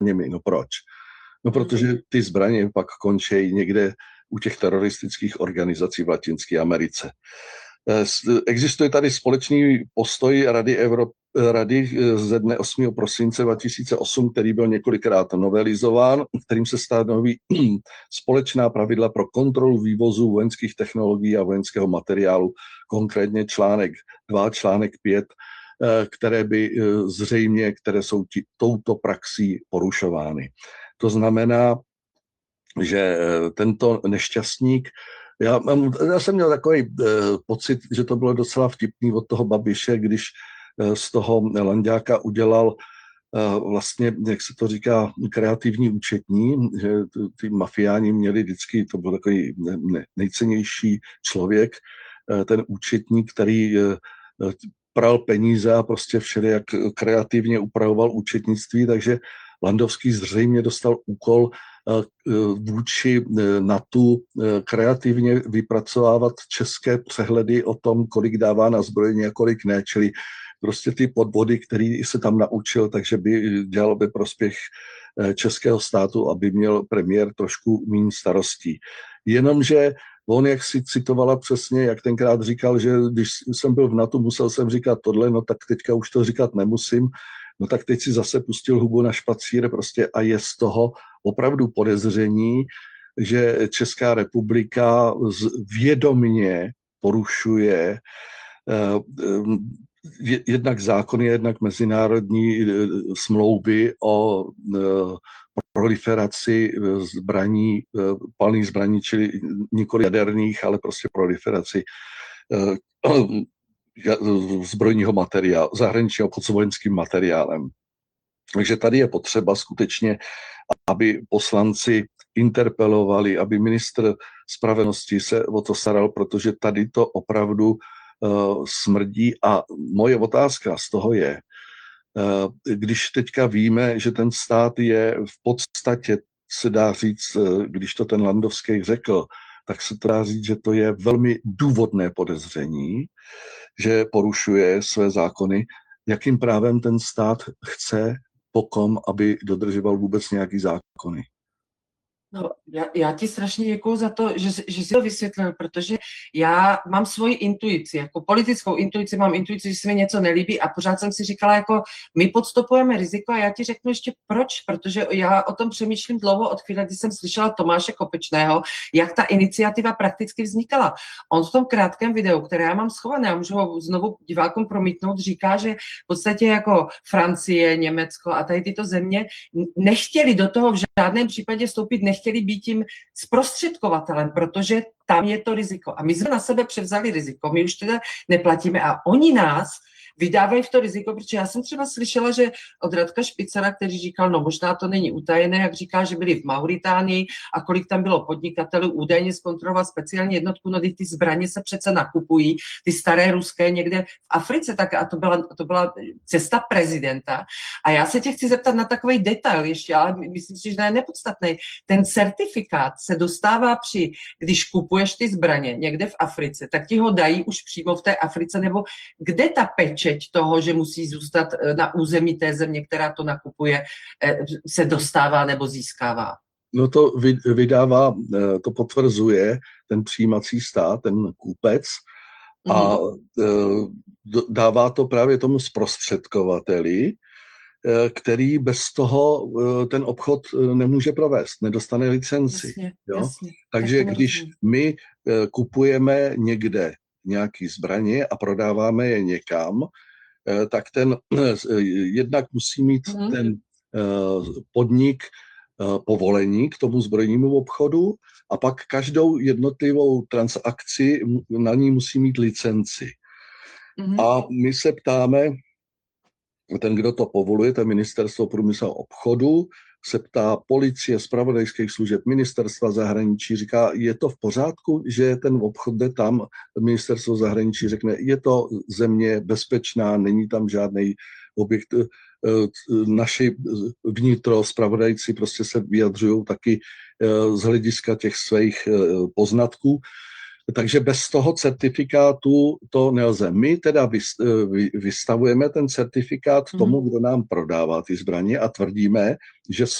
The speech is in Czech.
zbraněmi. No proč? No protože ty zbraně pak končí někde u těch teroristických organizací v Latinské Americe. Existuje tady společný postoj Rady ze dne 8. prosince 2008, který byl několikrát novelizován, kterým se stanoví společná pravidla pro kontrolu vývozu vojenských technologií a vojenského materiálu, konkrétně článek 2, článek 5, které jsou touto praxí porušovány. To znamená, že tento nešťastník, já jsem měl takový pocit, že to bylo docela vtipný od toho Babiše, když z toho Lanďáka udělal vlastně, jak se to říká, kreativní účetní, že ty mafiáni měli vždycky, to byl takový nejcennější člověk, ten účetní, který pral peníze a prostě všelijak kreativně upravoval účetnictví, takže Landovský zřejmě dostal úkol vůči NATO kreativně vypracovávat české přehledy o tom, kolik dává na zbrojení a kolik ne, čili prostě ty podvody, který se tam naučil, takže by dělal ve prospěch českého státu, aby měl premiér trošku méně starostí. Jenomže on, jak si citovala přesně, jak tenkrát říkal, že když jsem byl v NATO, musel jsem říkat tohle, no tak teďka už to říkat nemusím, no tak teď si zase pustil hubu na špacír prostě a je z toho opravdu podezření, že Česká republika vědomně porušuje jednak zákony, jednak mezinárodní smlouvy o proliferaci zbraní, palných zbraní, čili nikoli jaderných, ale prostě proliferaci zbrojního materiálu, zahraničního obchod s vojenským materiálem. Takže tady je potřeba skutečně, aby poslanci interpelovali, aby ministr spravedlnosti se o to staral, protože tady to opravdu smrdí. A moje otázka z toho je, když teďka víme, že ten stát je v podstatě, se dá říct, když to ten Landovský řekl, tak se to dá říct, že to je velmi důvodné podezření, že porušuje své zákony. Jakým právem ten stát chce po kom, aby dodržoval vůbec nějaký zákony? No, já ti strašně děkuju za to, že jsi to vysvětlil, protože já mám svoji intuici, jako politickou intuici, mám intuici, že se mi něco nelíbí a pořád jsem si říkala, jako my podstupujeme riziko a já ti řeknu ještě proč, protože já o tom přemýšlím dlouho od chvíle, kdy jsem slyšela Tomáše Kopečného, jak ta iniciativa prakticky vznikala. On v tom krátkém videu, které já mám schované, já můžu ho znovu divákům promítnout, říká, že v podstatě jako Francie, Německo a tady tyto země nechtěli do toho v žádném případě vstoupit, nechtěli být tím zprostředkovatelem, protože tam je to riziko. A my jsme na sebe převzali riziko, my už teda neplatíme a oni nás vydávají v to riziko, protože já jsem třeba slyšela, že od Radka Špicera, který říkal, no možná to není utajené, jak říká, že byli v Mauritánii a kolik tam bylo podnikatelů, údajně zkontrolovat speciální jednotku, no ty zbraně se přece nakupují, ty staré ruské někde v Africe, tak a to byla cesta prezidenta. A já se tě chci zeptat na takový detail ještě, ale myslím si, že to je nepodstatný. Ten certifikát se dostává když kupuješ ty zbraně někde v Africe, tak ti ho dají už přímo v té Africe, nebo kde ta pečeť toho, že musí zůstat na území té země, která to nakupuje, se dostává nebo získává? No to vydává, to potvrzuje ten přijímací stát, ten kupec a dává to právě tomu zprostředkovateli, který bez toho ten obchod nemůže provést, nedostane licenci. Jasně, jo? Jasně. Takže když my kupujeme někde nějaké zbraně a prodáváme je někam, tak jednak musí mít ten podnik povolení k tomu zbrojnímu obchodu a pak každou jednotlivou transakci na ní musí mít licenci. A my se ptáme, ten, kdo to povoluje, to je Ministerstvo průmyslu a obchodu, se ptá policie, zpravodajských služeb, ministerstva zahraničí, říká, je to v pořádku, že ten obchod jde tam, ministerstvo zahraničí řekne, je to země bezpečná, není tam žádný objekt, naši vnitro, zpravodajci prostě se vyjadřují taky z hlediska těch svých poznatků. Takže bez toho certifikátu to nelze. My teda vystavujeme ten certifikát tomu, kdo nám prodává ty zbraně a tvrdíme, že